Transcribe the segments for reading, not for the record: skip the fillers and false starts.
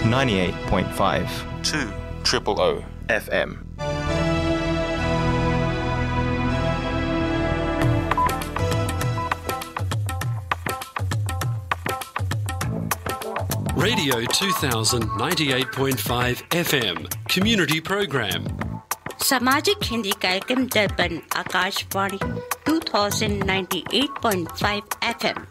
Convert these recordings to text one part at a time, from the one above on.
98.5 2 FM. Radio 2000 98.5 FM Community Program. सामाजिक हिंदी कार्यक्रम दर्पण Akashvani 2098.5 FM.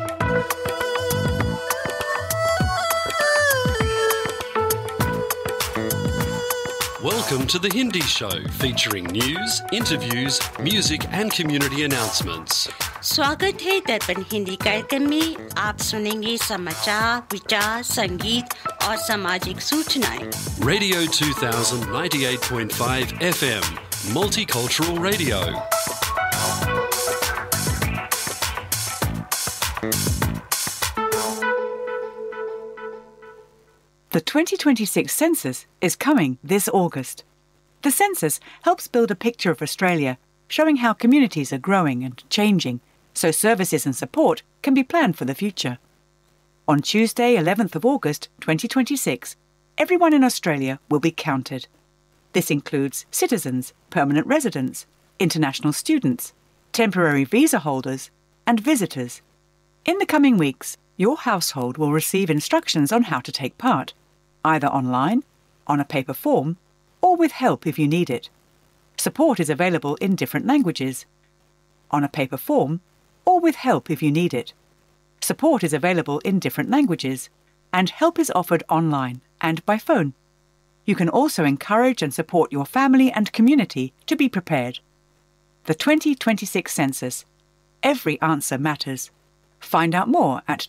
Welcome to the Hindi Show, featuring news, interviews, music and community announcements. स्वागत है दर्पण हिंदी कार्यक्रम में. आप सुनेंगे समाचार, विचार, संगीत और सामाजिक सूचनाएं. Radio 2000 98.5 FM Multicultural Radio. The 2026 census is coming this August. The census helps build a picture of Australia, showing how communities are growing and changing, so services and support can be planned for the future. On Tuesday, 11th of August 2026, everyone in Australia will be counted. This includes citizens, permanent residents, international students, temporary visa holders, and visitors. In the coming weeks, your household will receive instructions on how to take part, either online, on a paper form, or with help if you need it. Support is available in different languages, on a paper form, or with help if you need it. Support is available in different languages, and help is offered online and by phone. You can also encourage and support your family and community to be prepared. The 2026 census. Every answer matters. Find out more at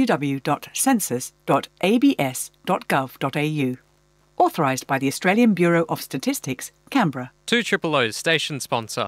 www.census.abs.gov.au. Authorised by the Australian Bureau of Statistics, Canberra. 2OOO station sponsor.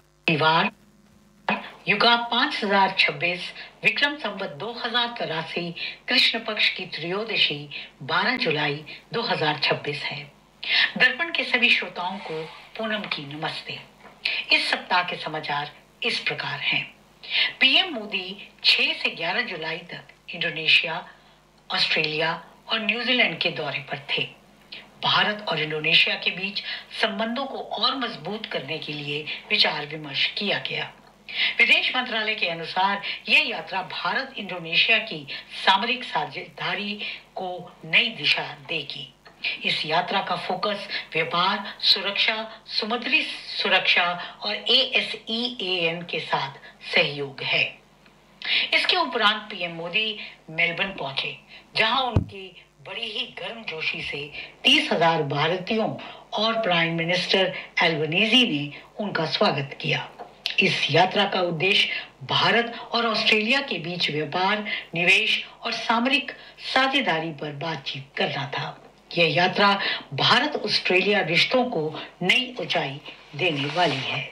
युगा 5026 विक्रम संवत 2083 कृष्ण पक्ष की त्रयोदशी 12 जुलाई 2026 है. दर्पण के सभी श्रोताओं को पूनम की नमस्ते. इस सप्ताह के समाचार इस प्रकार हैं. पीएम मोदी 6 से 11 जुलाई तक इंडोनेशिया, ऑस्ट्रेलिया और न्यूजीलैंड के दौरे पर थे. भारत और इंडोनेशिया के बीच संबंधों को और मजबूत करने के लिए विचार विमर्श किया गया. विदेश मंत्रालय के अनुसार यह यात्रा भारत इंडोनेशिया की सामरिक साझेदारी को नई दिशा देगी. इस यात्रा का फोकस व्यापार, सुरक्षा, समुद्री सुरक्षा और ASEAN के साथ सहयोग है. इसके उपरांत पीएम मोदी मेलबर्न पहुंचे, जहां उनकी बड़ी ही गर्मजोशी से 30,000 भारतीयों और प्राइम मिनिस्टर एल्बनीजी ने उनका स्वागत किया. इस यात्रा का उद्देश्य भारत और ऑस्ट्रेलिया के बीच व्यापार, निवेश और सामरिक साझेदारी पर बातचीत करना था. यह यात्रा भारत ऑस्ट्रेलिया रिश्तों को नई ऊंचाई देने वाली है.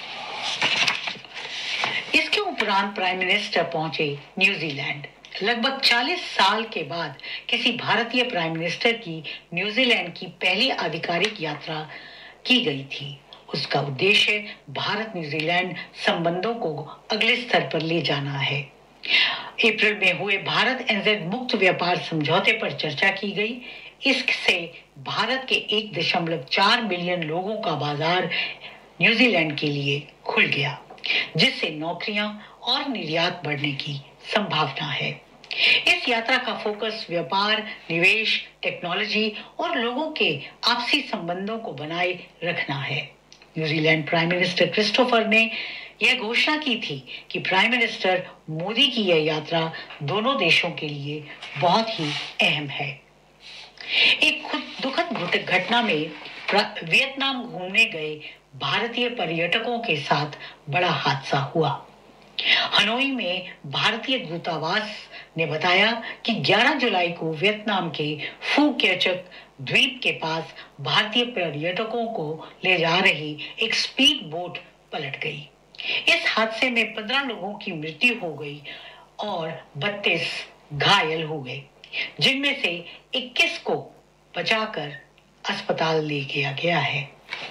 इसके उपरांत प्राइम मिनिस्टर पहुंचे न्यूजीलैंड. लगभग 40 साल के बाद किसी भारतीय प्राइम मिनिस्टर की न्यूजीलैंड की पहली आधिकारिक यात्रा की गई थी. उसका उद्देश्य भारत न्यूजीलैंड संबंधों को अगले स्तर पर ले जाना है. अप्रैल में हुए भारत NZ मुक्त व्यापार समझौते पर चर्चा की गई. इससे भारत के 1.4 मिलियन लोगों का बाजार न्यूजीलैंड के लिए खुल गया, जिससे नौकरियां और निर्यात बढ़ने की संभावना है. इस यात्रा का फोकस व्यापार, निवेश, टेक्नोलॉजी और लोगों के आपसी संबंधों को बनाए रखना है. न्यूजीलैंड प्राइम मिनिस्टर क्रिस्टोफर ने यह घोषणा की थी कि प्राइम मिनिस्टर मोदी की यह यात्रा दोनों देशों के लिए बहुत ही अहम है. एक दुखद घटना में वियतनाम घूमने गए भारतीय पर्यटकों के साथ बड़ा हादसा हुआ. हनोई में भारतीय दूतावास ने बताया कि 11 जुलाई को वियतनाम के फू केचक द्वीप के पास भारतीय पर्यटकों को ले जा रही एक स्पीड बोट पलट गई. इस हादसे में 15 लोगों की मृत्यु हो गई और 32 घायल हो गए, जिनमें से 21 को बचाकर अस्पताल ले गया गया है.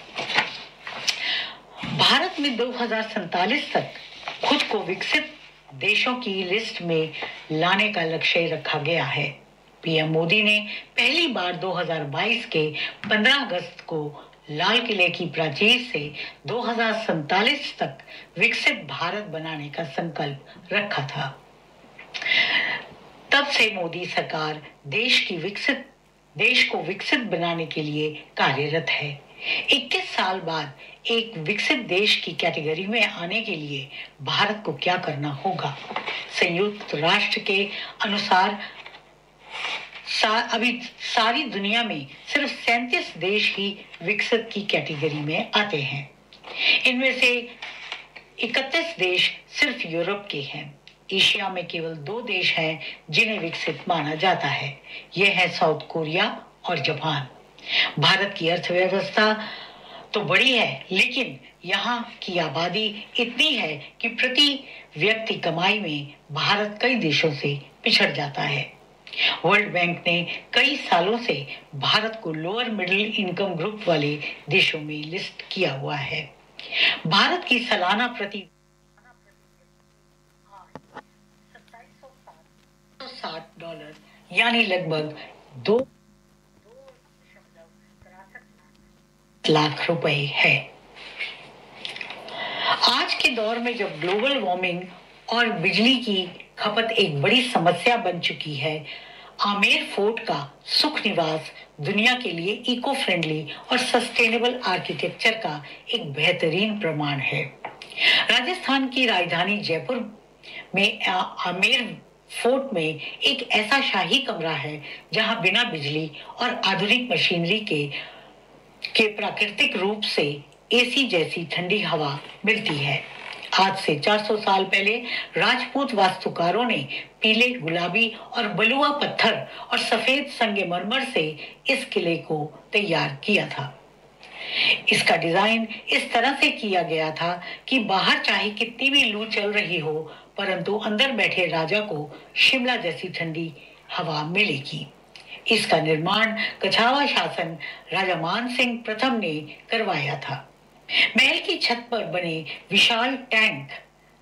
भारत में 2047 तक खुद को विकसित देशों की लिस्ट में लाने का लक्ष्य रखा गया है. पीएम मोदी ने पहली बार 2022 के 15 अगस्त को लाल किले की प्राचीर से 2047 तक विकसित भारत बनाने का संकल्प रखा था। तब से मोदी सरकार देश को विकसित बनाने के लिए कार्यरत है। 21 साल बाद एक विकसित देश की कैटेगरी में आने के लिए भारत को क्या करना होगा? संयुक्त राष्ट्र के अनुसार अभी सारी दुनिया में सिर्फ 37 देश ही विकसित की कैटेगरी में आते हैं। इनमें से 31 देश सिर्फ यूरोप के हैं। एशिया में केवल 2 देश हैं जिन्हें विकसित माना जाता है। ये है साउथ कोरिया और जापान। भारत की अर्थव्यवस्था तो बड़ी है, लेकिन यहाँ की आबादी इतनी है कि प्रति व्यक्ति कमाई में भारत कई देशों से पिछड़ जाता है। वर्ल्ड बैंक ने कई सालों से भारत को लोअर मिडिल इनकम ग्रुप वाले देशों में लिस्ट किया हुआ है। भारत की सालाना प्रति $2760 यानी लगभग 2 लाख रुपए है। आज के दौर में जब ग्लोबल वार्मिंग और बिजली की खपत एक बड़ी समस्या बन चुकी है, आमेर फोर्ट का सुख निवास दुनिया के लिए इको फ्रेंडली और सस्टेनेबल आर्किटेक्चर का एक बेहतरीन प्रमाण है। राजस्थान की राजधानी जयपुर में आमेर फोर्ट में एक ऐसा शाही कमरा है जहां बिना बिजली और आधुनिक मशीनरी के प्राकृतिक रूप से एसी जैसी ठंडी हवा मिलती है। आज से 400 साल पहले राजपूत वास्तुकारों ने पीले, गुलाबी और बलुआ पत्थर और सफेद संगमरमर से इस किले को तैयार किया था। इसका डिजाइन इस तरह से किया गया था कि बाहर चाहे कितनी भी लू चल रही हो, परंतु अंदर बैठे राजा को शिमला जैसी ठंडी हवा मिलेगी। इसका निर्माण कछावा शासन राजा मान सिंह प्रथम ने करवाया था। महल की छत पर बने विशाल टैंक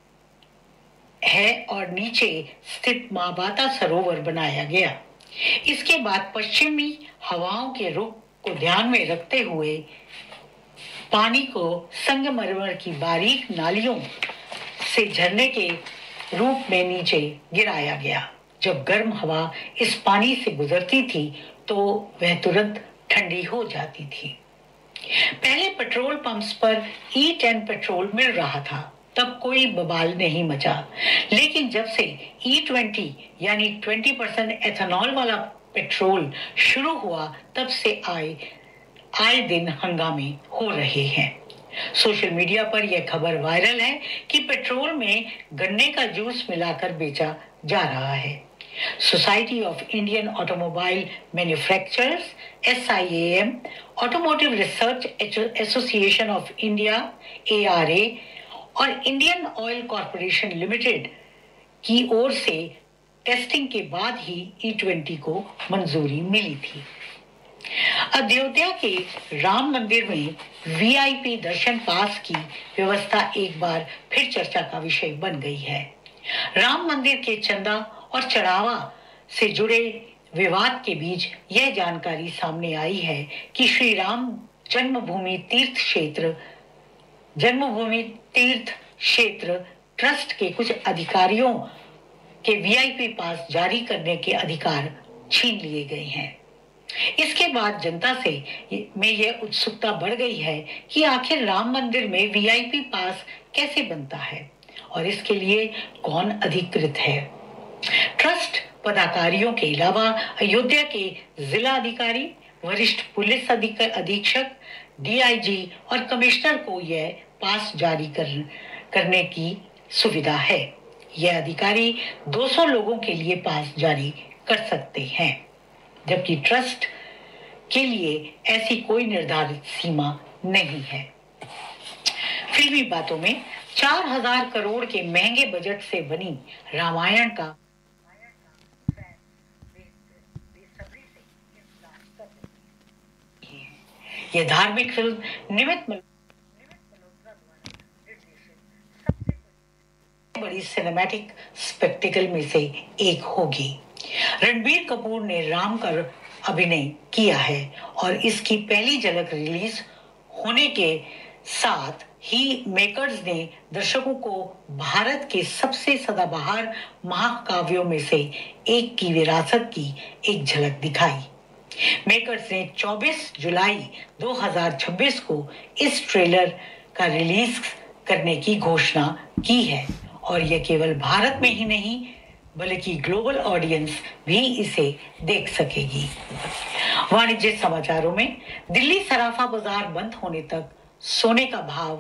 है और नीचे स्थित माबाता सरोवर बनाया गया। इसके बाद पश्चिमी हवाओं के रुख को ध्यान में रखते हुए पानी को संगमरमर की बारीक नालियों से झरने के रूप में नीचे गिराया गया। जब गर्म हवा इस पानी से गुजरती थी तो वह तुरंत ठंडी हो जाती थी। पहले पेट्रोल पंप्स पर E10 पेट्रोल मिल रहा था, तब कोई बवाल नहीं मचा। लेकिन जब से E20 यानी 20% एथेनॉल वाला पेट्रोल शुरू हुआ, तब से आए दिन हंगामे हो रहे हैं। सोशल मीडिया पर यह खबर वायरल है कि पेट्रोल में गन्ने का जूस मिलाकर बेचा जा रहा है। Society of Indian automobile manufacturers SIAM, automotive research association of India ARA और इंडियन ऑयल कॉरपोरेशन लिमिटेड की ओर से टेस्टिंग के बाद ही E20 को मंजूरी मिली थी। अयोध्या के राम मंदिर में VIP दर्शन पास की व्यवस्था एक बार फिर चर्चा का विषय बन गई है। राम मंदिर के चंदा और चढ़ावा से जुड़े विवाद के बीच यह जानकारी सामने आई है कि श्री राम जन्मभूमि तीर्थ क्षेत्र ट्रस्ट के कुछ अधिकारियों के VIP पास जारी करने के अधिकार छीन लिए गए हैं। इसके बाद जनता में यह उत्सुकता बढ़ गई है कि आखिर राम मंदिर में VIP पास कैसे बनता है और इसके लिए कौन अधिकृत है। ट्रस्ट पदाधिकारियों के अलावा अयोध्या के जिला अधिकारी, वरिष्ठ पुलिस अधीक्षक, DIG और कमिश्नर को यह पास जारी करने की सुविधा है। यह अधिकारी 200 लोगों के लिए पास जारी कर सकते हैं, जबकि ट्रस्ट के लिए ऐसी कोई निर्धारित सीमा नहीं है। फिल्मी बातों में 4000 करोड़ के महंगे बजट से बनी रामायण का यह धार्मिक फिल्म निमित मल्होत्रा द्वारा निर्देशित सबसे बड़ी सिनेमैटिक स्पेक्टिकल में से एक होगी। रणबीर कपूर ने राम का अभिनय किया है और इसकी पहली झलक रिलीज होने के साथ ही मेकर्स ने दर्शकों को भारत के सबसे सदाबहार महाकाव्यों में से एक की विरासत की एक झलक दिखाई। मेकर्स ने 24 जुलाई 2026 को इस ट्रेलर का रिलीज करने की घोषणा की है और यह केवल भारत में ही नहीं बल्कि ग्लोबल ऑडियंस भी इसे देख सकेगी। वाणिज्य समाचारों में दिल्ली सराफा बाजार बंद होने तक सोने का भाव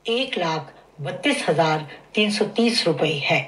1,32,330 रुपए है।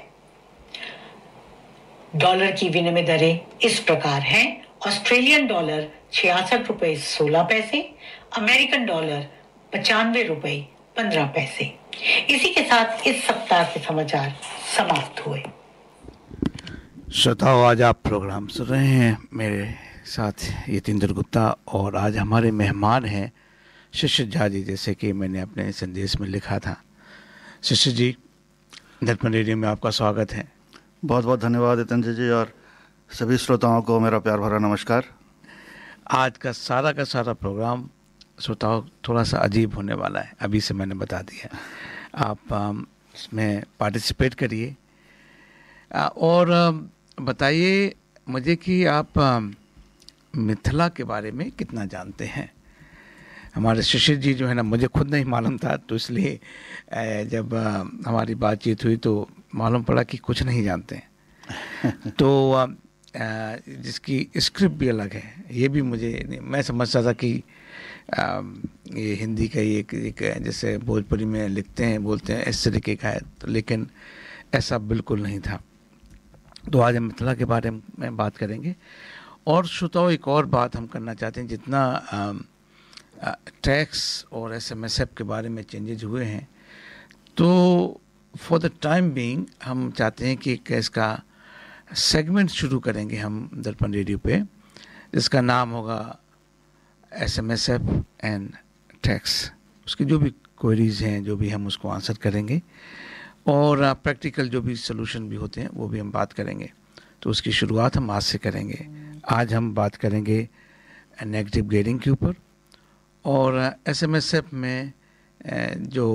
डॉलर की विनिमय दरें इस प्रकार हैं: ऑस्ट्रेलियन डॉलर 66 रुपए 16 पैसे, अमेरिकन डॉलर 95 रुपए 15 पैसे। इसी के साथ इस सप्ताह के समाचार समाप्त हुए। श्रोताओ, आज आप प्रोग्राम सुन रहे हैं मेरे साथ यतीन्द्र गुप्ता और आज हमारे मेहमान हैं शिशिर झा जी, जैसे कि मैंने अपने संदेश में लिखा था। शिशिर जी, दर्पण रेडियो में आपका स्वागत है। बहुत बहुत धन्यवाद यतीन्द्र जी और सभी श्रोताओं को मेरा प्यार भरा नमस्कार। आज का सारा प्रोग्राम श्रोताओं थोड़ा सा अजीब होने वाला है, अभी से मैंने बता दिया। आप इसमें पार्टिसिपेट करिए और बताइए मुझे कि आप मिथिला के बारे में कितना जानते हैं। हमारे शिशिर जी जो है ना, मुझे खुद नहीं मालूम था, तो इसलिए जब हमारी बातचीत हुई तो मालूम पड़ा कि कुछ नहीं जानते हैं। तो जिसकी स्क्रिप्ट भी अलग है, ये भी मुझे, मैं समझता था कि ये हिंदी का ही एक जैसे भोजपुरी में लिखते हैं बोलते हैं इस तरीके का है, तो लेकिन ऐसा बिल्कुल नहीं था। तो आज हम मिथिला के बारे में बात करेंगे। और श्रोताओं, एक और बात हम करना चाहते हैं, जितना टैक्स और SMSF के बारे में चेंजेज हुए हैं, तो फॉर द टाइम बीइंग हम चाहते हैं कि इसका सेगमेंट शुरू करेंगे हम दर्पण रेडियो पे, जिसका नाम होगा SMSF एंड टैक्स। उसकी जो भी क्वेरीज हैं, जो भी हम उसको आंसर करेंगे और प्रैक्टिकल जो भी सोल्यूशन भी होते हैं वो भी हम बात करेंगे। तो उसकी शुरुआत हम आज से करेंगे। आज हम बात करेंगे नेगेटिव ग्रेडिंग के ऊपर और SMSF में जो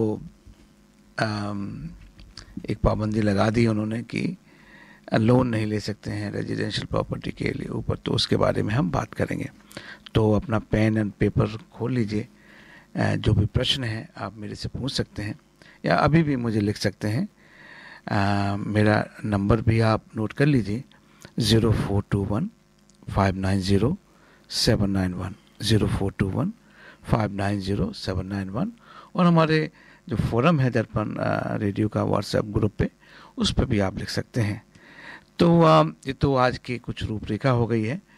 एक पाबंदी लगा दी उन्होंने कि लोन नहीं ले सकते हैं रेजिडेंशियल प्रॉपर्टी के लिए ऊपर, तो उसके बारे में हम बात करेंगे। तो अपना पेन एंड पेपर खोल लीजिए, जो भी प्रश्न है आप मेरे से पूछ सकते हैं या अभी भी मुझे लिख सकते हैं। मेरा नंबर भी आप नोट कर लीजिए, 0421-590-791, 0421-590-791। और हमारे जो फोरम है दर्पण रेडियो का व्हाट्सएप ग्रुप पे, उस पर भी आप लिख सकते हैं। तो ये तो आज की कुछ रूपरेखा हो गई है।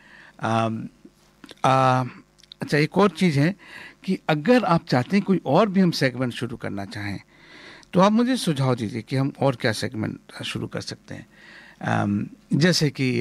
अच्छा, एक और चीज़ है कि अगर आप चाहते हैं कोई और भी हम सेगमेंट शुरू करना चाहें तो आप मुझे सुझाव दीजिए कि हम और क्या सेगमेंट शुरू कर सकते हैं। जैसे कि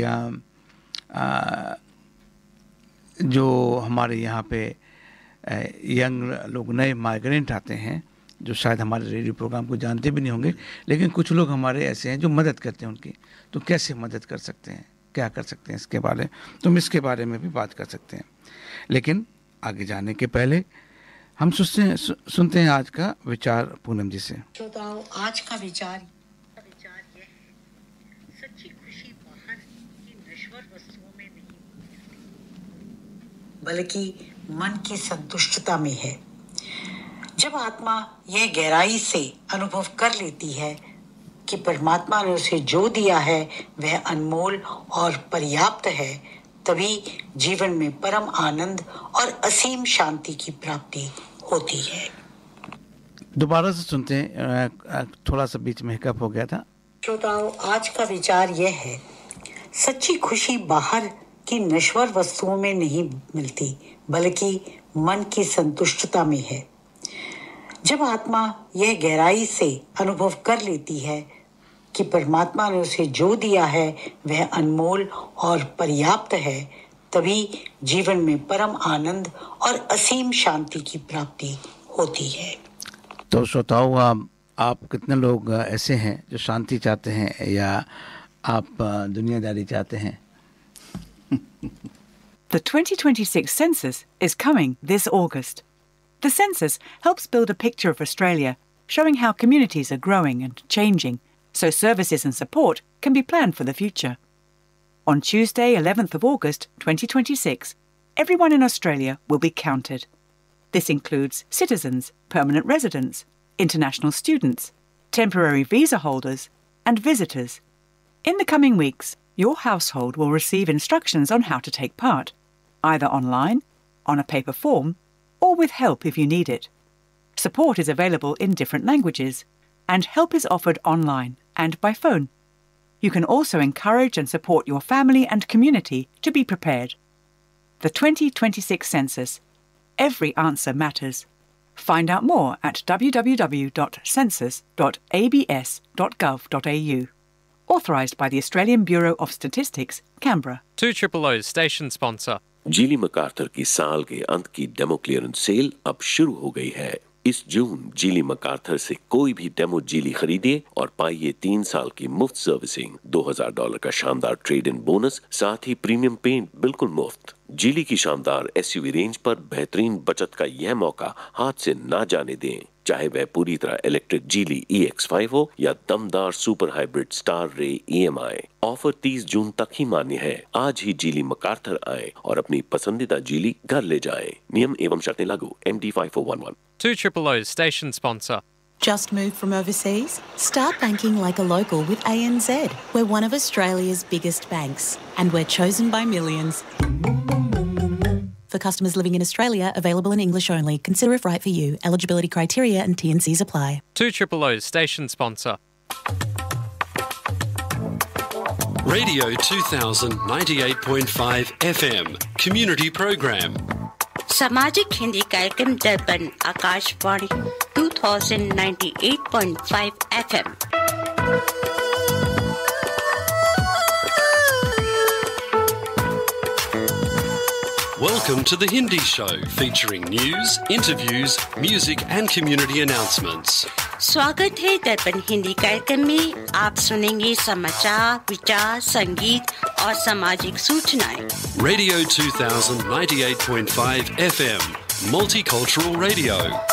जो हमारे यहाँ पे यंग लोग, नए माइग्रेंट आते हैं जो शायद हमारे रेडियो प्रोग्राम को जानते भी नहीं होंगे, लेकिन कुछ लोग हमारे ऐसे हैं जो मदद करते हैं उनकी, तो कैसे मदद कर सकते हैं, क्या कर सकते हैं इसके बारे में, तो हम इसके बारे में भी बात कर सकते हैं। लेकिन आगे जाने के पहले हम सुनते हैं आज का विचार पूनम जी से। श्रोताओं, आज का विचार यह है, सच्ची खुशी बाहर की नश्वर वस्तुओं में नहीं बल्कि मन की संतुष्टता में है। जब आत्मा यह गहराई से अनुभव कर लेती है कि परमात्मा ने उसे जो दिया है वह अनमोल और पर्याप्त है, तभी जीवन में परम आनंद और असीम शांति की प्राप्ति होती है। दोबारा से सुनते हैं, थोड़ा सा बीच में हिकअप हो गया था। श्रोताओं, आज का विचार यह है, सच्ची खुशी बाहर की नश्वर वस्तुओं में नहीं मिलती बल्कि मन की संतुष्टता में है। जब आत्मा यह गहराई से अनुभव कर लेती है कि परमात्मा ने उसे जो दिया है वह अनमोल और पर्याप्त है, तभी जीवन में परम आनंद और असीम शांति की प्राप्ति होती है। तो श्रोताओं, आप कितने लोग ऐसे हैं जो शांति चाहते हैं या आप दुनियादारी चाहते हैं? The 2026 census is coming this August. The census helps build a picture of Australia, showing how communities are growing and changing, so services and support can be planned for the future. On Tuesday, 11th of August 2026, everyone in Australia will be counted. This includes citizens, permanent residents, international students, temporary visa holders, and visitors. In the coming weeks, your household will receive instructions on how to take part, either online, on a paper form, or with help if you need it. Support is available in different languages, and help is offered online and by phone. You can also encourage and support your family and community to be prepared. The 2026 census. Every answer matters. Find out more at www.census.abs.gov.au. Authorised by the Australian Bureau of Statistics, Canberra. 200 station sponsor. जीली मकार्थर की साल के अंत की demo clearance cell अब शुरू हो गई है। इस जून जीली मकार्थर से कोई भी डेमो जीली खरीदिए और पाइए 3 साल की मुफ्त सर्विसिंग, $2000 का शानदार ट्रेड इन बोनस, साथ ही प्रीमियम पेंट बिल्कुल मुफ्त। जीली की शानदार एसयूवी रेंज पर बेहतरीन बचत का यह मौका हाथ से ना जाने दें, चाहे वह पूरी तरह इलेक्ट्रिक जीली EX5 हो या दमदार सुपर हाइब्रिड स्टार रे EMI। ऑफर 30 जून तक ही मान्य है। आज ही जीली मकार्थर आए और अपनी पसंदीदा जीली घर ले जाएं। नियम एवं शर्तें लागू। MD 5411। 200 station sponsor. Just moved from overseas? Start banking like a local with ANZ. We're one of Australia's biggest banks, and we're chosen by millions. For customers living in Australia, available in English only. Consider if right for you. Eligibility criteria and T&Cs apply. 200 station sponsor. Radio 2000 98.5 FM Community Program. सामाजिक हिंदी कार्यक्रम दर्पण Akashvani 2098.5 FM। Welcome to the Hindi Show, featuring news, interviews, music and community announcements. स्वागत है दर्पण हिंदी कार्यक्रम में। आप सुनेंगे समाचार, विचार, संगीत और सामाजिक सूचनाएं। Radio 2000 98.5 FM Multicultural Radio.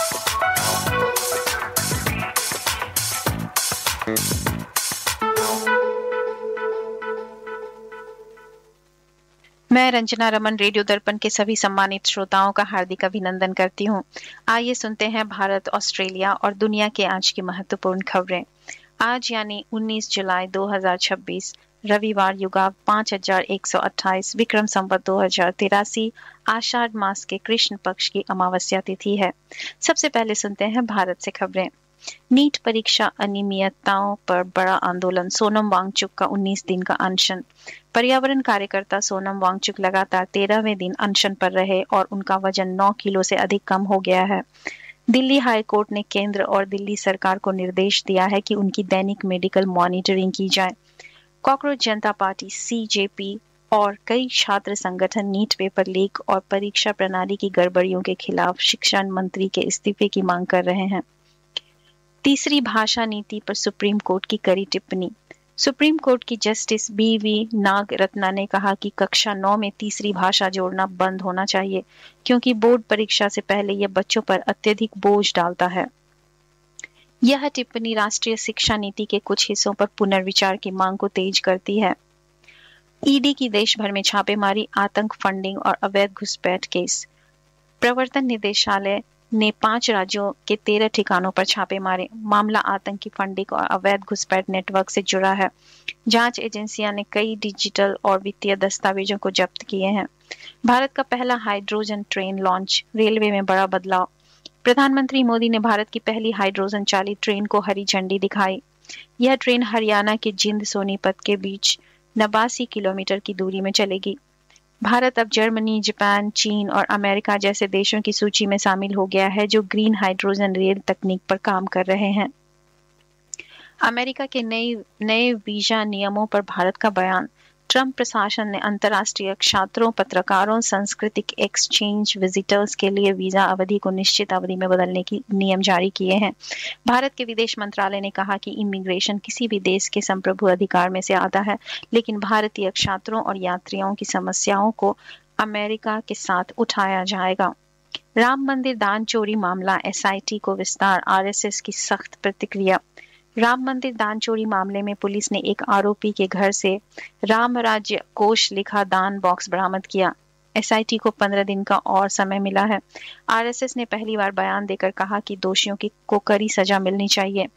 मैं रंजना रमन रेडियो दर्पण के सभी सम्मानित श्रोताओं का हार्दिक अभिनंदन करती हूं। आइए सुनते हैं भारत, ऑस्ट्रेलिया और दुनिया के आज की महत्वपूर्ण खबरें। आज यानी 19 जुलाई 2026 रविवार युगाव 5128 विक्रम संवत 2083 आषाढ़ मास के कृष्ण पक्ष की अमावस्या तिथि है। सबसे पहले सुनते हैं भारत से खबरें। नीट परीक्षा अनियमितताओं पर बड़ा आंदोलन, सोनम वांगचुक का 19 दिन का अनशन। पर्यावरण कार्यकर्ता सोनम वांगचुक लगातार 13वें दिन अनशन पर रहे और उनका वजन 9 किलो से अधिक कम हो गया है। दिल्ली हाई कोर्ट ने केंद्र और दिल्ली सरकार को निर्देश दिया है कि उनकी दैनिक मेडिकल मॉनिटरिंग की जाए। कॉकरोच जनता पार्टी CJP और कई छात्र संगठन नीट पेपर लीक और परीक्षा प्रणाली की गड़बड़ियों के खिलाफ शिक्षा मंत्री के इस्तीफे की मांग कर रहे हैं। तीसरी भाषा नीति पर सुप्रीम कोर्ट की कड़ी टिप्पणी। सुप्रीम कोर्ट की जस्टिस BV नागरत्ना ने कहा कि कक्षा 9 में तीसरी भाषा जोड़ना बंद होना चाहिए, क्योंकि बोर्ड परीक्षा से पहले यह बच्चों पर अत्यधिक बोझ डालता है। यह टिप्पणी राष्ट्रीय शिक्षा नीति के कुछ हिस्सों पर पुनर्विचार की मांग को तेज करती है। ईडी की देश भर में छापेमारी, आतंक फंडिंग और अवैध घुसपैठ केस। प्रवर्तन निदेशालय ने 5 राज्यों के 13 ठिकानों पर छापे मारे। मामला आतंकी फंडिंग और अवैध घुसपैठ नेटवर्क से जुड़ा है। जांच एजेंसियां ने कई डिजिटल और वित्तीय दस्तावेजों को जब्त किए हैं। भारत का पहला हाइड्रोजन ट्रेन लॉन्च, रेलवे में बड़ा बदलाव। प्रधानमंत्री मोदी ने भारत की पहली हाइड्रोजन चालित ट्रेन को हरी झंडी दिखाई। यह ट्रेन हरियाणा के जिंद सोनीपत के बीच 89 किलोमीटर की दूरी में चलेगी। भारत अब जर्मनी, जापान, चीन और अमेरिका जैसे देशों की सूची में शामिल हो गया है जो ग्रीन हाइड्रोजन रेल तकनीक पर काम कर रहे हैं। अमेरिका के नए वीजा नियमों पर भारत का बयान। ट्रंप प्रशासन ने अंतर्राष्ट्रीय छात्रों, पत्रकारों, सांस्कृतिक एक्सचेंज विजिटर्स के लिए वीजा अवधि को निश्चित अवधि में बदलने की नियम जारी किए हैं। भारत के विदेश मंत्रालय ने कहा कि इमिग्रेशन किसी भी देश के संप्रभु अधिकार में से आता है, लेकिन भारतीय छात्रों और यात्रियों की समस्याओं को अमेरिका के साथ उठाया जाएगा। राम मंदिर दान चोरी मामला, एसआईटी को विस्तार, आरएसएस की सख्त प्रतिक्रिया। राम मंदिर दान चोरी मामले में पुलिस ने एक आरोपी के घर से राम राज्य कोष लिखा दान बॉक्स बरामद किया। एसआईटी को 15 दिन का और समय मिला है। आरएसएस ने पहली बार बयान देकर कहा कि दोषियों को कड़ी सजा मिलनी चाहिए।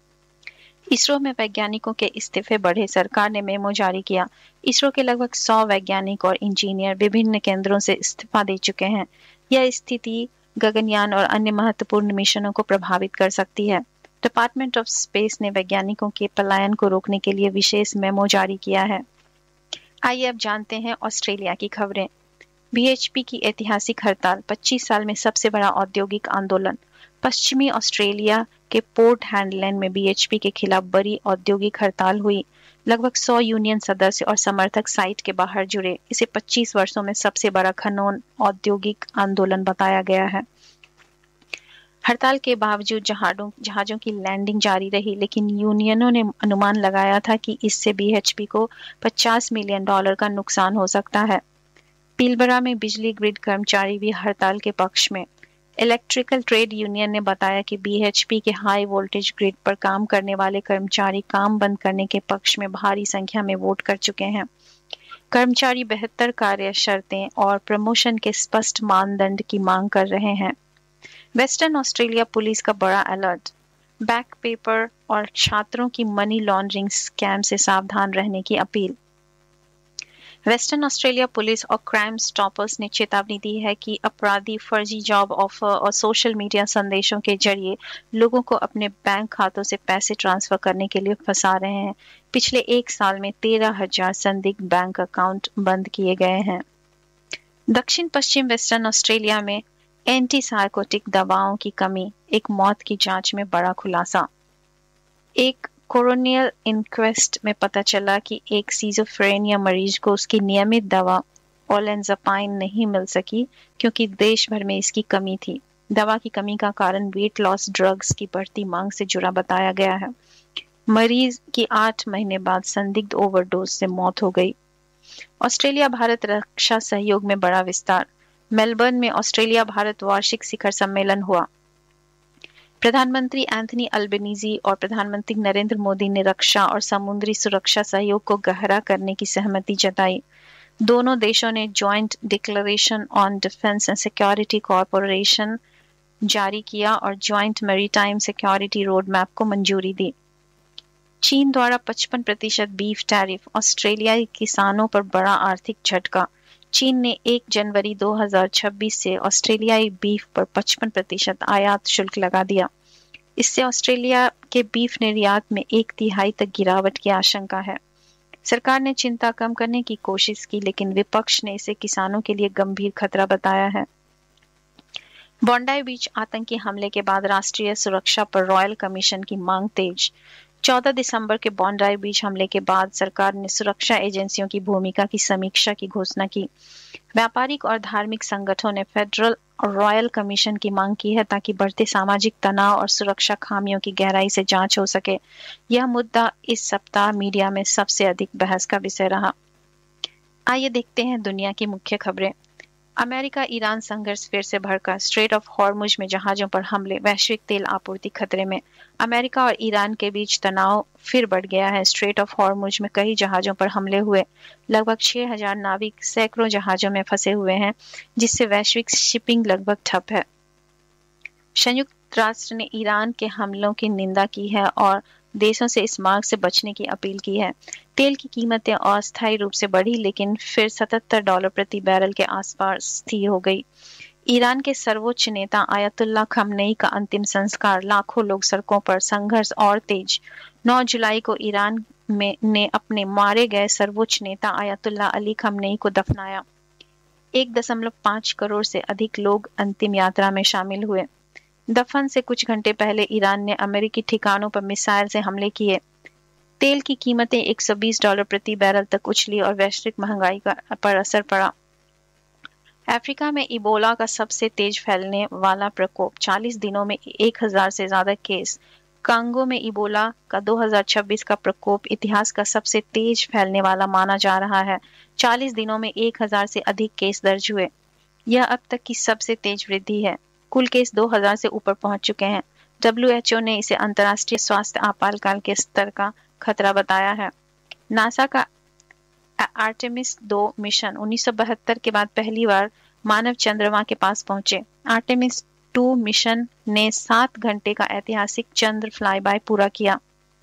इसरो में वैज्ञानिकों के इस्तीफे बढ़े, सरकार ने मेमो जारी किया। इसरो के लगभग 100 वैज्ञानिक और इंजीनियर विभिन्न केंद्रों से इस्तीफा दे चुके हैं। यह स्थिति गगनयान और अन्य महत्वपूर्ण मिशनों को प्रभावित कर सकती है। डिपार्टमेंट ऑफ स्पेस ने वैज्ञानिकों के पलायन को रोकने के लिए विशेष मेमो जारी किया है। आइए अब जानते हैं ऑस्ट्रेलिया की खबरें। बीएचपी की ऐतिहासिक हड़ताल, 25 साल में सबसे बड़ा औद्योगिक आंदोलन। पश्चिमी ऑस्ट्रेलिया के पोर्ट हैडलैंड में बीएचपी के खिलाफ बड़ी औद्योगिक हड़ताल हुई। लगभग 100 यूनियन सदस्य और समर्थक साइट के बाहर जुड़े। इसे 25 वर्षों में सबसे बड़ा खनन औद्योगिक आंदोलन बताया गया है। हड़ताल के बावजूद जहाजों की लैंडिंग जारी रही, लेकिन यूनियनों ने अनुमान लगाया था कि इससे बीएचपी को $50 मिलियन का नुकसान हो सकता है। पीलबरा में बिजली ग्रिड कर्मचारी भी हड़ताल के पक्ष में। इलेक्ट्रिकल ट्रेड यूनियन ने बताया कि बीएचपी के हाई वोल्टेज ग्रिड पर काम करने वाले कर्मचारी काम बंद करने के पक्ष में भारी संख्या में वोट कर चुके हैं। कर्मचारी बेहतर कार्य शर्तें और प्रमोशन के स्पष्ट मानदंड की मांग कर रहे हैं। वेस्टर्न ऑस्ट्रेलिया पुलिस का बड़ा अलर्ट, बैक पेपर और छात्रों की मनी लॉन्ड्रिंग स्कैम से सावधान रहने की अपील। वेस्टर्न ऑस्ट्रेलिया पुलिस और क्राइम स्टॉपर्स ने चेतावनी दी है कि अपराधी फर्जी जॉब ऑफर और सोशल मीडिया संदेशों के जरिए लोगों को अपने बैंक खातों से पैसे ट्रांसफर करने के लिए फंसा रहे हैं। पिछले 1 साल में 13,000 संदिग्ध बैंक अकाउंट बंद किए गए हैं। दक्षिण पश्चिम वेस्टर्न ऑस्ट्रेलिया में एंटीसाइकोटिक दवाओं की कमी, एक मौत की जांच में बड़ा खुलासा। एक कोरोनियल इंक्वेस्ट में पता चला कि एक सिजोफ्रेनिया मरीज को उसकी नियमित दवा ओलेंजापाइन नहीं मिल सकी क्योंकि देश भर में इसकी कमी थी। दवा की कमी का कारण वेट लॉस ड्रग्स की बढ़ती मांग से जुड़ा बताया गया है। मरीज की 8 महीने बाद संदिग्ध ओवरडोज से मौत हो गई। ऑस्ट्रेलिया भारत रक्षा सहयोग में बड़ा विस्तार। मेलबर्न में ऑस्ट्रेलिया भारत वार्षिक शिखर सम्मेलन हुआ। प्रधानमंत्री एंथनी अल्बनीजी और प्रधानमंत्री नरेंद्र मोदी ने रक्षा और समुद्री सुरक्षा सहयोग को गहरा करने की सहमति जताई। दोनों देशों ने joint declaration on defence and security corporation जारी किया और joint maritime security road map को मंजूरी दी। चीन द्वारा 55% बीफ टैरिफ, ऑस्ट्रेलियाई किसानों पर बड़ा आर्थिक झटका। चीन ने 1 जनवरी 2026 से ऑस्ट्रेलियाई बीफ पर 55% आयात शुल्क लगा दिया। इससे ऑस्ट्रेलिया के बीफ निर्यात में 1/3 तक गिरावट की आशंका है। सरकार ने चिंता कम करने की कोशिश की, लेकिन विपक्ष ने इसे किसानों के लिए गंभीर खतरा बताया है। बॉन्डाई बीच आतंकी हमले के बाद राष्ट्रीय सुरक्षा पर रॉयल कमीशन की मांग तेज। 14 दिसंबर के बॉन्डाई बीच हमले के बाद सरकार ने सुरक्षा एजेंसियों की भूमिका की समीक्षा की घोषणा की। व्यापारिक और धार्मिक संगठनों ने फेडरल और रॉयल कमीशन की मांग की है ताकि बढ़ते सामाजिक तनाव और सुरक्षा खामियों की गहराई से जांच हो सके। यह मुद्दा इस सप्ताह मीडिया में सबसे अधिक बहस का विषय रहा। आइए देखते हैं दुनिया की मुख्य खबरें। अमेरिका ईरान संघर्ष फिर से भड़का। स्ट्रेट ऑफ हॉर्मुज में जहाजों पर हमले, वैश्विक तेल आपूर्ति खतरे में। अमेरिका और ईरान के बीच तनाव फिर बढ़ गया है। स्ट्रेट ऑफ हॉर्मुज में कई जहाजों पर हमले हुए। लगभग 6,000 नाविक सैकड़ों जहाजों में फंसे हुए हैं, जिससे वैश्विक शिपिंग लगभग ठप है। संयुक्त राष्ट्र ने ईरान के हमलों की निंदा की है और देशों से इस मार्ग से बचने की अपील की है। तेल की कीमतें अस्थायी रूप से बढ़ी, लेकिन फिर $77 प्रति बैरल के आसपास स्थिर हो गई। ईरान के सर्वोच्च नेता आयतुल्लाह खमनेई का अंतिम संस्कार, लाखों लोग सड़कों पर, संघर्ष और तेज। 9 जुलाई को ईरान ने अपने मारे गए सर्वोच्च नेता आयतुल्लाह अली खमनेई को दफनाया। 1.5 करोड़ से अधिक लोग अंतिम यात्रा में शामिल हुए। दफन से कुछ घंटे पहले ईरान ने अमेरिकी ठिकानों पर मिसाइल से हमले किए। तेल की कीमतें $120 प्रति बैरल तक उछली और वैश्विक महंगाई पर असर पड़ा। अफ्रीका में इबोला का सबसे तेज फैलने वाला प्रकोप, 40 दिनों में 1000 से ज्यादा केस। कांगो में इबोला का 2026 का प्रकोप इतिहास का सबसे तेज फैलने वाला माना जा रहा है। 40 दिनों में 1000 से अधिक केस दर्ज हुए। यह अब तक की सबसे तेज वृद्धि है। कुल केस 2000 से ऊपर पहुंच चुके हैं। WHO ने इसे अंतर्राष्ट्रीय स्वास्थ्य आपातकाल के स्तर का खतरा बताया है। नासा का आर्टेमिस 2 मिशन 1972 के बाद पहली बार मानव चंद्रमा के पास पहुंचे। आर्टेमिस 2 मिशन ने 7 घंटे का ऐतिहासिक चंद्र फ्लाईबाय पूरा किया।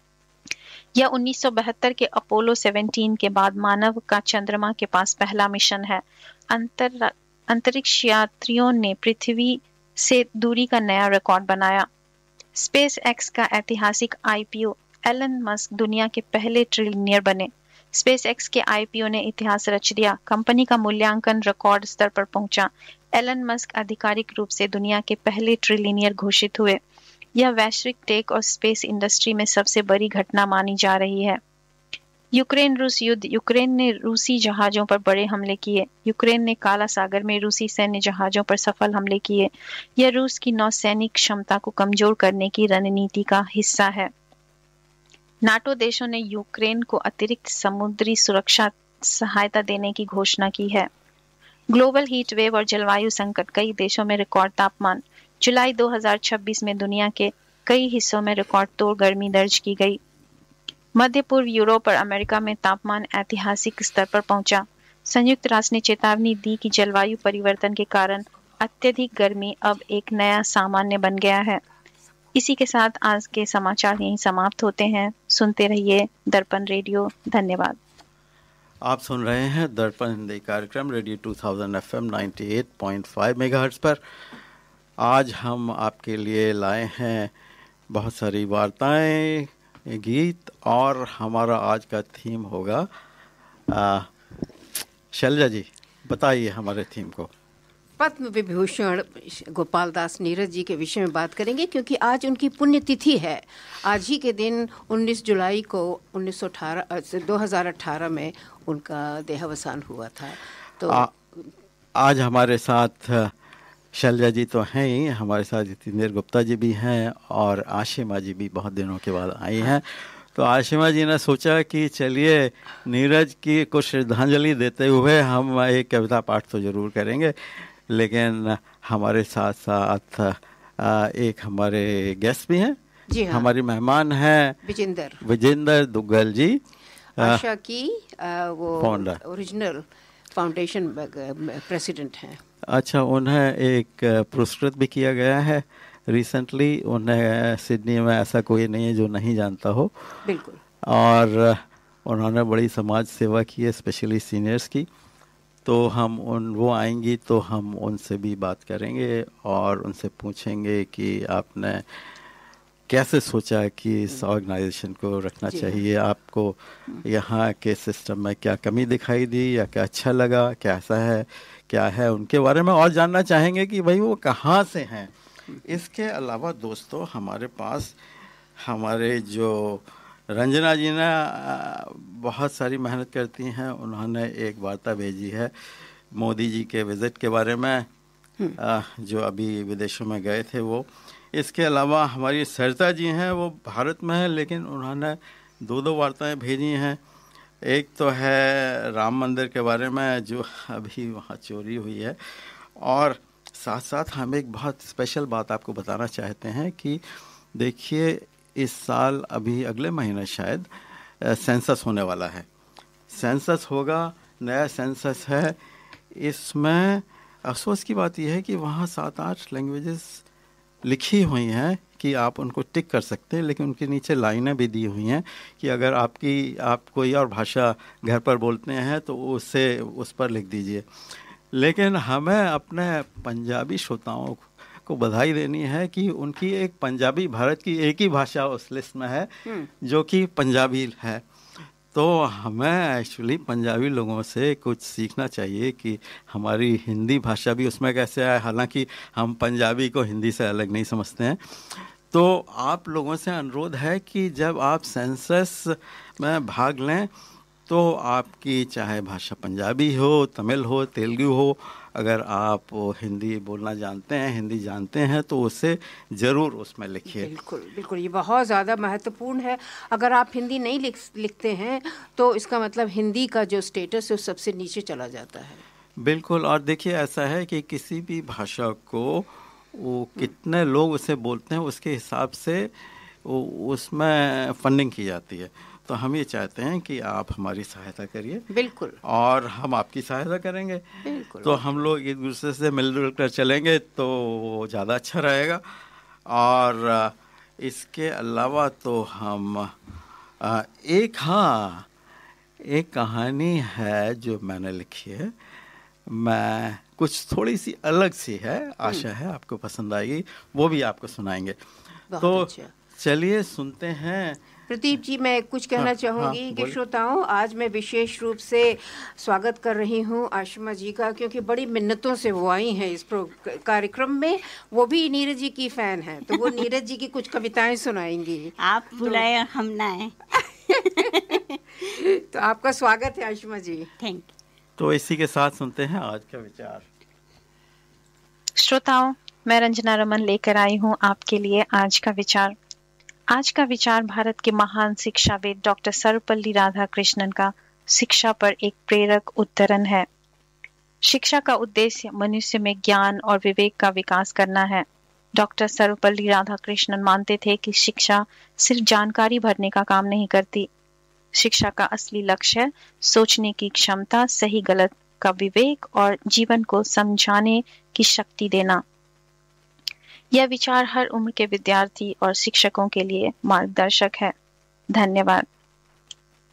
यह 1972 के अपोलो 17 के बाद मानव का चंद्रमा के पास पहला मिशन है। अंतरिक्ष यात्रियों ने पृथ्वी से दूरी का नया रिकॉर्ड बनाया। स्पेस एक्स का ऐतिहासिक IPO, एलन मस्क दुनिया के पहले ट्रिलियनियर बने। स्पेस एक्स के IPO ने इतिहास रच दिया। कंपनी का मूल्यांकन रिकॉर्ड स्तर पर पहुंचा। एलन मस्क आधिकारिक रूप से दुनिया के पहले ट्रिलियनियर घोषित हुए। यह वैश्विक टेक और स्पेस इंडस्ट्री में सबसे बड़ी घटना मानी जा रही है। यूक्रेन रूस युद्ध, यूक्रेन ने रूसी जहाजों पर बड़े हमले किए। यूक्रेन ने काला सागर में रूसी सैन्य जहाजों पर सफल हमले किए। यह रूस की नौसैनिक क्षमता को कमजोर करने की रणनीति का हिस्सा है। नाटो देशों ने यूक्रेन को अतिरिक्त समुद्री सुरक्षा सहायता देने की घोषणा की है। ग्लोबल हीट वेव और जलवायु संकट, कई देशों में रिकॉर्ड तापमान। जुलाई 2026 में दुनिया के कई हिस्सों में रिकॉर्ड तोड़ गर्मी दर्ज की गई। मध्य पूर्व, यूरोप और अमेरिका में तापमान ऐतिहासिक स्तर पर पहुंचा। संयुक्त राष्ट्र ने चेतावनी दी कि जलवायु परिवर्तन के कारण अत्यधिक गर्मी अब एक नया सामान्य बन गया है। इसी के साथ आज के समाचार यहीं समाप्त होते हैं। सुनते रहिए दर्पण रेडियो। धन्यवाद। आप सुन रहे हैं दर्पण हिंदी कार्यक्रम रेडियो 2000 FM 98.5 मेगाहर्ट्ज़ पर। आज हम आपके लिए लाए हैं बहुत सारी वार्ताएं, गीत, और हमारा आज का थीम होगा शैलजा जी बताइए हमारे थीम को। पद्म विभूषण गोपाल दास नीरज जी के विषय में बात करेंगे, क्योंकि आज उनकी पुण्यतिथि है। आज ही के दिन 19 जुलाई को 2018 में उनका देहावसान हुआ था। तो आज हमारे साथ शैलजा जी तो हैं ही, हमारे साथ जितेंद्र गुप्ता जी भी हैं और आशिमा जी भी बहुत दिनों के बाद आई हैं। तो आशिमा जी ने सोचा कि चलिए नीरज की कुछ श्रद्धांजलि देते हुए हम एक कविता पाठ तो ज़रूर करेंगे, लेकिन हमारे साथ साथ एक हमारे गेस्ट भी हैं। जी हाँ। हमारी मेहमान हैं विजेंदर दुग्गल जी, आशा की वो फाउंडर, ओरिजिनल फाउंडेशन प्रेसिडेंट हैं। अच्छा, उन्हें एक पुरस्कृत भी किया गया है रिसेंटली। उन्हें सिडनी में ऐसा कोई नहीं है जो नहीं जानता हो। बिल्कुल। और उन्होंने बड़ी समाज सेवा की है, स्पेशली सीनियर्स की। तो वो आएंगी तो हम उनसे भी बात करेंगे और उनसे पूछेंगे कि आपने कैसे सोचा कि इस ऑर्गेनाइजेशन को रखना चाहिए, आपको यहाँ के सिस्टम में क्या कमी दिखाई दी या क्या अच्छा लगा, कैसा है, क्या है उनके बारे में और जानना चाहेंगे कि भाई वो कहाँ से हैं। इसके अलावा दोस्तों हमारे पास हमारे जो रंजना जी ने बहुत सारी मेहनत करती हैं, उन्होंने एक वार्ता भेजी है मोदी जी के विज़िट के बारे में, जो अभी विदेशों में गए थे वो। इसके अलावा हमारी सरिता जी हैं, वो भारत में है लेकिन उन्होंने 2 वार्ताएं भेजी हैं। एक तो है राम मंदिर के बारे में जो अभी वहाँ चोरी हुई है, और साथ साथ हम एक बहुत स्पेशल बात आपको बताना चाहते हैं कि देखिए इस साल अभी अगले महीने शायद सेंसस होने वाला है। सेंसस होगा, नया सेंसस है। इसमें अफसोस की बात यह है कि वहाँ 7-8 लैंग्वेजेस लिखी हुई हैं कि आप उनको टिक कर सकते हैं, लेकिन उनके नीचे लाइनें भी दी हुई हैं कि अगर आप कोई और भाषा घर पर बोलते हैं तो उस पर लिख दीजिए। लेकिन हमें अपने पंजाबी श्रोताओं को बधाई देनी है कि उनकी एक पंजाबी, भारत की एक ही भाषा उस लिस्ट में है जो कि पंजाबी है। तो हमें एक्चुअली पंजाबी लोगों से कुछ सीखना चाहिए कि हमारी हिंदी भाषा भी उसमें कैसे आए, हालांकि हम पंजाबी को हिंदी से अलग नहीं समझते हैं। तो आप लोगों से अनुरोध है कि जब आप सेंसस में भाग लें तो आपकी चाहे भाषा पंजाबी हो, तमिल हो, तेलुगु हो, अगर आप हिंदी बोलना जानते हैं, हिंदी जानते हैं, तो उसे ज़रूर उसमें लिखिए। बिल्कुल बिल्कुल, ये बहुत ज़्यादा महत्वपूर्ण है। अगर आप हिंदी नहीं लिखते हैं तो इसका मतलब हिंदी का जो स्टेटस है वो सबसे नीचे चला जाता है। बिल्कुल, और देखिए ऐसा है कि किसी भी भाषा को वो कितने लोग उसे बोलते हैं उसके हिसाब से उसमें फंडिंग की जाती है। तो हम ये चाहते हैं कि आप हमारी सहायता करिए। बिल्कुल। और हम आपकी सहायता करेंगे। बिल्कुल। तो हम लोग एक दूसरे से मिलजुल कर चलेंगे तो ज़्यादा अच्छा रहेगा। और इसके अलावा तो हम एक कहानी है जो मैंने लिखी है, मैं कुछ थोड़ी सी अलग सी है, आशा है आपको पसंद आएगी, वो भी आपको सुनाएंगे। तो चलिए सुनते हैं। प्रदीप जी, मैं कुछ कहना चाहूँगी कि श्रोताओं, आज मैं विशेष रूप से स्वागत कर रही हूँ आशिमा जी का, क्योंकि बड़ी मिन्नतों से वो आई हैं इस कार्यक्रम में। वो भी नीरज जी की फ़ैन है, तो वो नीरज जी की कुछ कविताएं सुनाएंगी। आप बुलाए हम ना आए। तो आपका स्वागत है आशिमा जी। Thank you. तो इसी के साथ सुनते हैं आज का विचार। श्रोताओं, मैं रंजना रमन लेकर आई हूँ आपके लिए आज का विचार। आज का विचार भारत के महान शिक्षाविद डॉक्टर सर्वपल्ली राधाकृष्णन का शिक्षा पर एक प्रेरक उद्धरण है। शिक्षा का उद्देश्य मनुष्य में ज्ञान और विवेक का विकास करना है। डॉक्टर सर्वपल्ली राधाकृष्णन मानते थे कि शिक्षा सिर्फ जानकारी भरने का काम नहीं करती। शिक्षा का असली लक्ष्य सोचने की क्षमता, सही गलत का विवेक और जीवन को समझाने की शक्ति देना। यह विचार हर उम्र के विद्यार्थी और शिक्षकों के लिए मार्गदर्शक है। धन्यवाद।